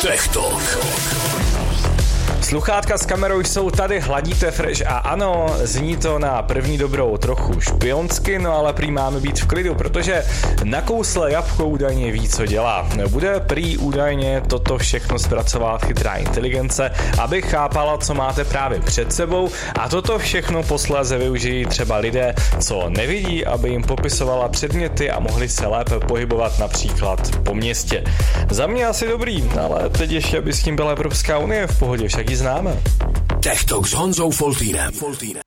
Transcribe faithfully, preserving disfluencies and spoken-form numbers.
Tech Talk. Sluchátka s kamerou jsou tady, hladíte Fresh a ano, zní to na první dobrou trochu špionsky, no ale prý máme být v klidu, protože nakousle jabko údajně ví, co dělá. Bude prý údajně toto všechno zpracovat chytrá inteligence, aby chápala, co máte právě před sebou, a toto všechno posléze využijí třeba lidé, co nevidí, aby jim popisovala předměty a mohli se lépe pohybovat například po městě. Za mě asi dobrý, ale teď ještě, aby s tím byla Evropská unie v pohodě, však ji známe. Tech Talk s Honzou Foltýnem.